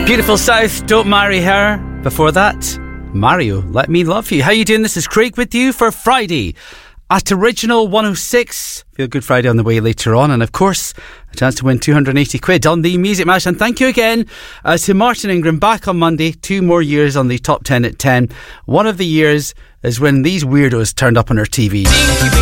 Beautiful South, Don't Marry Her. Before that, Mario, Let Me Love You. How you doing? This is Craig with you for Friday at Original 106. Feel Good Friday on the way later on. And of course, a chance to win 280 quid on the Music Match. And thank you again to Martin Ingram, back on Monday. 2 more years on the top 10 at 10. One of the years is when these weirdos turned up on our TV.